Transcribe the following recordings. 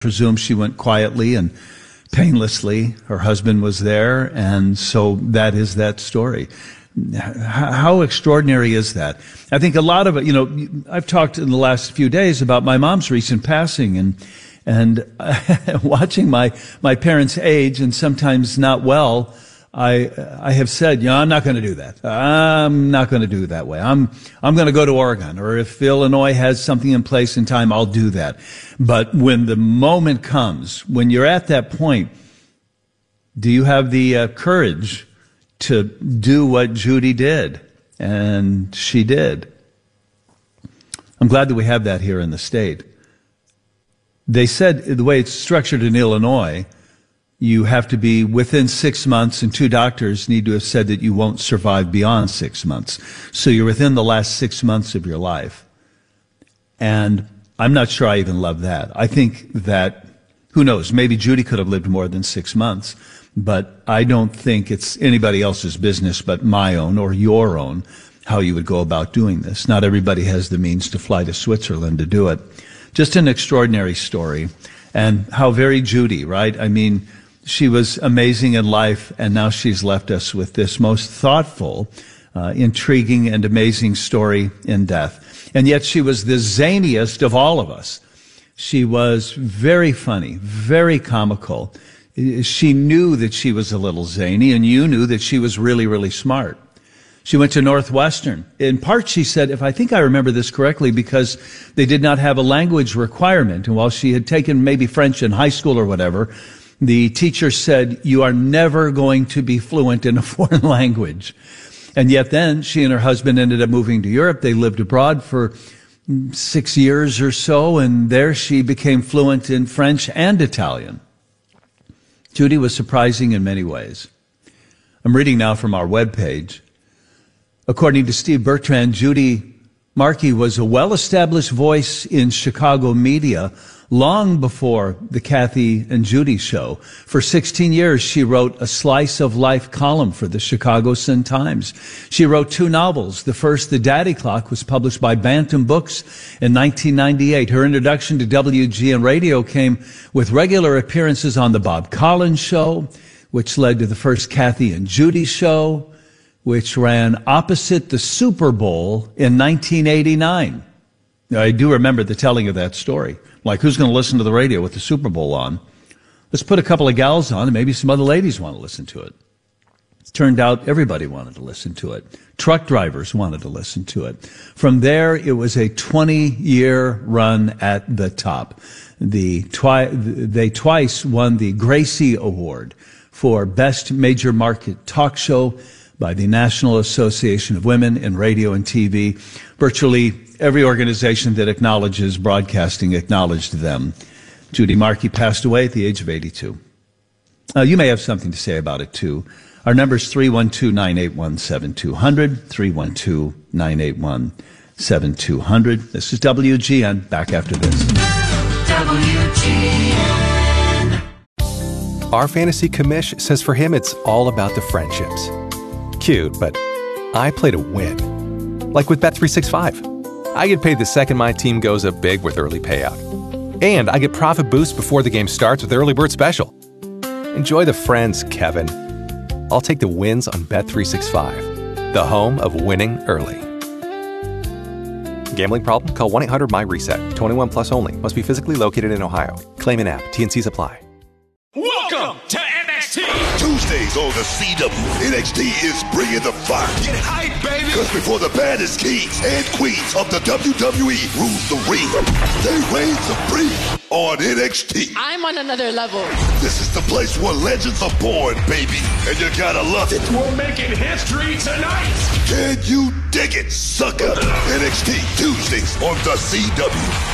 presume she went quietly and painlessly. Her husband was there, and so that is that story. How extraordinary is that? I think a lot of it, I've talked in the last few days about my mom's recent passing, and watching my parents age and sometimes not well, I have said, I'm not going to do that. I'm not going to do it that way. I'm going to go to Oregon, or if Illinois has something in place in time, I'll do that. But when the moment comes, when you're at that point, do you have the courage to do what Judy did? And she did. I'm glad that we have that here in the state. They said the way it's structured in Illinois, you have to be within 6 months, and 2 doctors need to have said that you won't survive beyond 6 months. So you're within the last 6 months of your life. And I'm not sure I even love that. I think that, who knows, maybe Judy could have lived more than 6 months, but I don't think it's anybody else's business but my own or your own how you would go about doing this. Not everybody has the means to fly to Switzerland to do it. Just an extraordinary story. And how very Judy, right? I mean, she was amazing in life, and now she's left us with this most thoughtful, intriguing, and amazing story in death. And yet she was the zaniest of all of us. She was very funny, very comical. She knew that she was a little zany, and you knew that she was really, really smart. She went to Northwestern. In part, she said, if I think I remember this correctly, because they did not have a language requirement, and while she had taken maybe French in high school or whatever, the teacher said, you are never going to be fluent in a foreign language. And yet then she and her husband ended up moving to Europe. They lived abroad for 6 years or so, and there she became fluent in French and Italian. Judy was surprising in many ways. I'm reading now from our webpage. According to Steve Bertrand, Judy Markey was a well-established voice in Chicago media long before the Kathy and Judy show. For 16 years, she wrote a slice of life column for the Chicago Sun-Times. She wrote 2 novels. The first, The Daddy Clock, was published by Bantam Books in 1998. Her introduction to WGN Radio came with regular appearances on The Bob Collins Show, which led to the first Kathy and Judy show, which ran opposite the Super Bowl in 1989. Now, I do remember the telling of that story. Like, who's going to listen to the radio with the Super Bowl on? Let's put a couple of gals on, and maybe some other ladies want to listen to it. It turned out everybody wanted to listen to it. Truck drivers wanted to listen to it. From there, it was a 20-year run at the top. They twice won the Gracie Award for Best Major Market Talk Show by the National Association of Women in Radio and TV. Virtually every organization that acknowledges broadcasting acknowledged them. Judy Markey passed away at the age of 82. You may have something to say about it, too. Our number is 312-981-7200, 312-981-7200. This is WGN. Back after this. WGN. Our fantasy commish says for him it's all about the friendships. Cute, but I play to win. Like with Bet365. I get paid the second my team goes up big with early payout. And I get profit boost before the game starts with Early Bird Special. Enjoy the friends, Kevin. I'll take the wins on Bet365, the home of winning early. Gambling problem? Call 1-800-MY-RESET. 21 plus only. Must be physically located in Ohio. Claim in app. T&Cs apply. Welcome to NXT. Tuesdays on the CW, NXT is bringing the fire. Get hype, baby. Because before the baddest kings and queens of the WWE rule the ring, they reign supreme on NXT. I'm on another level. This is the place where legends are born, baby. And you gotta love it. We're making history tonight. Can you dig it, sucker? NXT Tuesdays on the CW.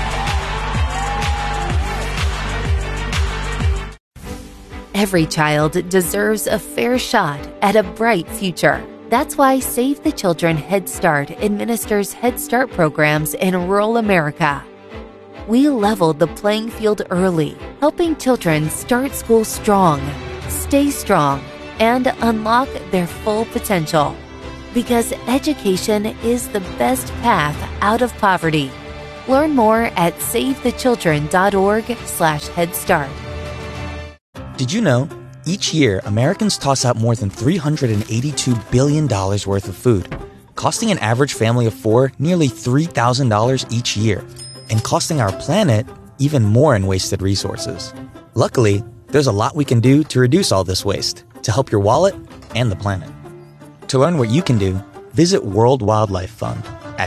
Every child deserves a fair shot at a bright future. That's why Save the Children Head Start administers Head Start programs in rural America. We leveled the playing field early, helping children start school strong, stay strong, and unlock their full potential. Because education is the best path out of poverty. Learn more at savethechildren.org/Head Start. Did you know? Each year, Americans toss out more than $382 billion worth of food, costing an average family of four nearly $3,000 each year, and costing our planet even more in wasted resources. Luckily, there's a lot we can do to reduce all this waste, to help your wallet and the planet. To learn what you can do, visit World Wildlife Fund at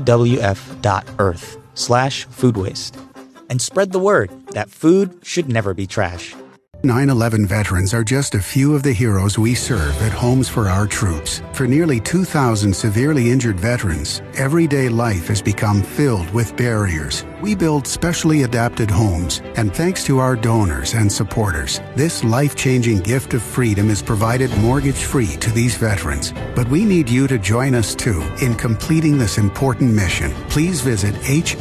wwf.earth/food waste. And spread the word that food should never be trash. 9/11 veterans are just a few of the heroes we serve at Homes for Our Troops. For nearly 2,000 severely injured veterans, everyday life has become filled with barriers. We build specially adapted homes, and thanks to our donors and supporters, this life-changing gift of freedom is provided mortgage-free to these veterans. But we need you to join us too in completing this important mission. Please visit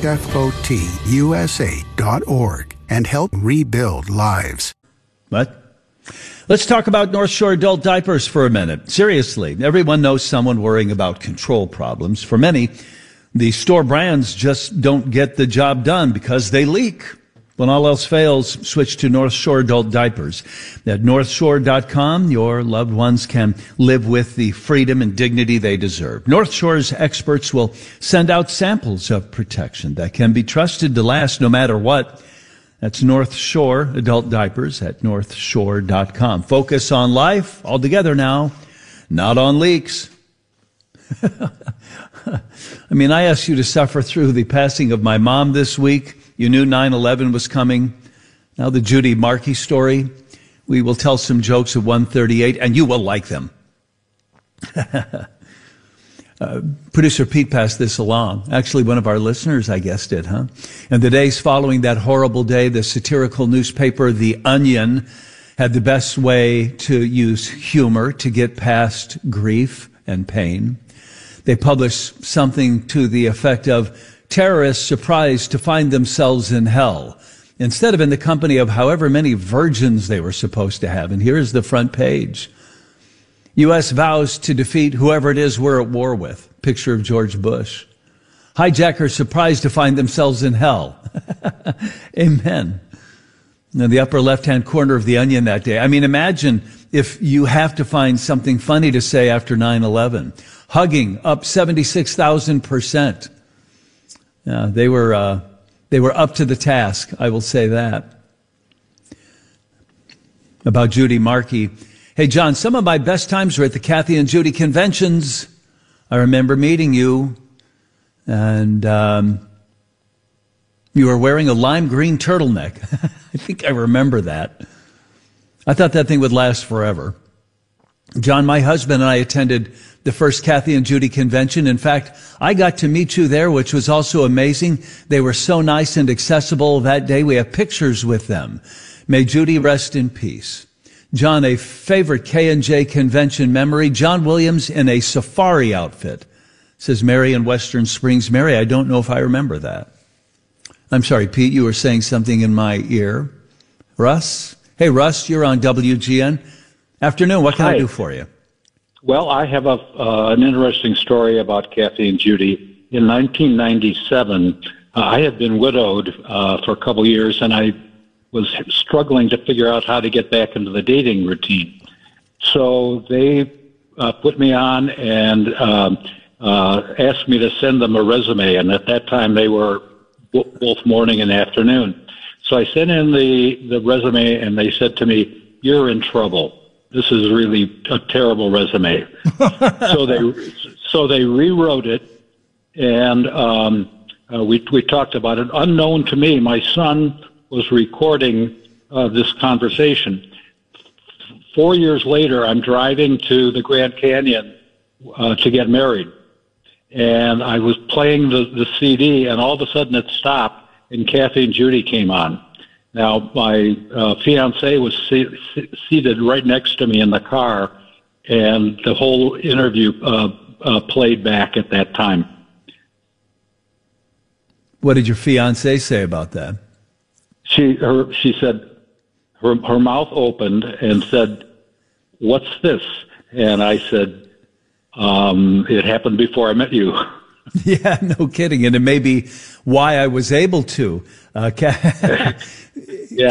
hfotusa.org and help rebuild lives. What? Let's talk about North Shore adult diapers for a minute. Seriously, everyone knows someone worrying about control problems. For many, the store brands just don't get the job done because they leak. When all else fails, switch to North Shore adult diapers. At northshore.com, your loved ones can live with the freedom and dignity they deserve. North Shore's experts will send out samples of protection that can be trusted to last no matter what. That's North Shore adult diapers at northshore.com. Focus on life altogether now, not on leaks. I mean, I asked you to suffer through the passing of my mom this week. You knew 9/11 was coming. Now the Judy Markey story. We will tell some jokes at 1:38, and you will like them. Producer Pete passed this along. Actually, one of our listeners, I guess, did, huh? And the days following that horrible day, the satirical newspaper The Onion had the best way to use humor to get past grief and pain. They published something to the effect of terrorists surprised to find themselves in hell instead of in the company of however many virgins they were supposed to have. And here's the front page. U.S. vows to defeat whoever it is we're at war with. Picture of George Bush. Hijackers surprised to find themselves in hell. Amen. In the upper left-hand corner of The Onion that day. I mean, imagine if you have to find something funny to say after 9/11. Hugging up 76,000%. They were up to the task, I will say that. About Judy Markey. Hey, John, some of my best times were at the Kathy and Judy conventions. I remember meeting you, and you were wearing a lime green turtleneck. I think I remember that. I thought that thing would last forever. John, my husband and I attended the first Kathy and Judy convention. In fact, I got to meet you there, which was also amazing. They were so nice and accessible that day. We have pictures with them. May Judy rest in peace. John, a favorite K&J convention memory, John Williams in a safari outfit. Says Mary in Western Springs. Mary, I don't know if I remember that. I'm sorry, Pete, you were saying something in my ear. Russ? Hey, Russ, you're on WGN. Afternoon, what can I do for you? Well, I have an interesting story about Kathy and Judy. In 1997, I had been widowed for a couple years, and I was struggling to figure out how to get back into the dating routine. So they put me on and asked me to send them a resume, and at that time they were both morning and afternoon. So I sent in the resume, and they said to me, "You're in trouble. This is really a terrible resume." so they rewrote it, and we talked about it. Unknown to me, my son was recording this conversation. 4 years later, I'm driving to the Grand Canyon to get married, and I was playing the CD, and all of a sudden it stopped, and Kathy and Judy came on. Now, my fiancée was seated right next to me in the car, and the whole interview played back at that time. What did your fiancée say about that? She said, her mouth opened and said, "What's this?" And I said, "It happened before I met you." Yeah, no kidding. And it may be why I was able to. Yeah,